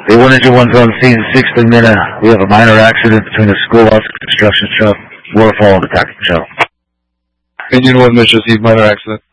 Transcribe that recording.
They 1 engine 1 zone, scene 6 minute. We have a minor accident between a school bus and construction truck. Waterfall and the taxi shuttle. Engine 1 Mission, minor accident.